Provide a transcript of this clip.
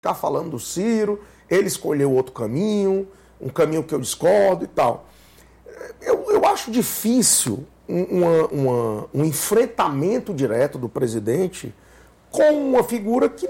ficar falando do Ciro, ele escolheu outro caminho, um caminho que eu discordo e tal. Eu acho difícil um enfrentamento direto do presidente com uma figura que